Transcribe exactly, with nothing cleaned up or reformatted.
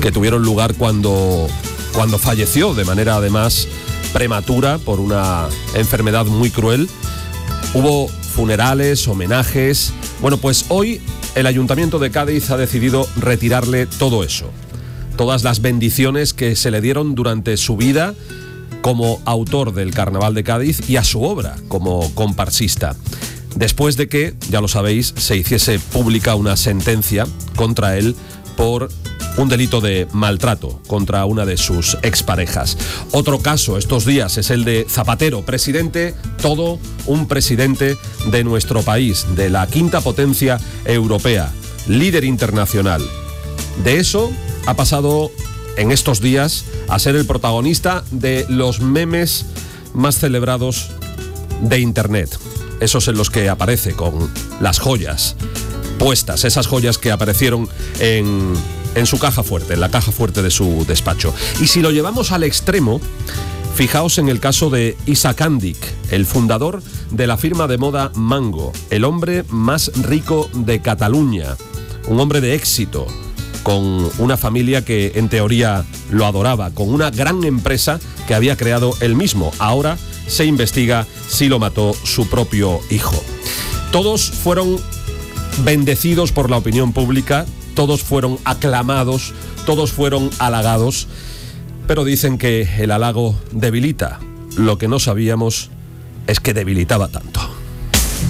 que tuvieron lugar cuando, cuando falleció de manera además prematura por una enfermedad muy cruel. Hubo funerales, homenajes. Bueno, pues hoy el Ayuntamiento de Cádiz ha decidido retirarle todo eso. Todas las bendiciones que se le dieron durante su vida como autor del Carnaval de Cádiz y a su obra como comparsista. Después de que, ya lo sabéis, se hiciese pública una sentencia contra él por un delito de maltrato contra una de sus exparejas. Otro caso estos días es el de Zapatero, presidente, todo un presidente de nuestro país, de la quinta potencia europea, líder internacional. De eso ha pasado en estos días a ser el protagonista de los memes más celebrados de Internet. Esos en los que aparece con las joyas puestas, esas joyas que aparecieron en, en su caja fuerte, en la caja fuerte de su despacho. Y si lo llevamos al extremo, fijaos en el caso de Isaac Andic, el fundador de la firma de moda Mango, el hombre más rico de Cataluña, un hombre de éxito, con una familia que en teoría lo adoraba, con una gran empresa que había creado él mismo. Ahora se investiga si lo mató su propio hijo. Todos fueron bendecidos por la opinión pública, todos fueron aclamados, todos fueron halagados, pero dicen que el halago debilita. Lo que no sabíamos es que debilitaba tanto.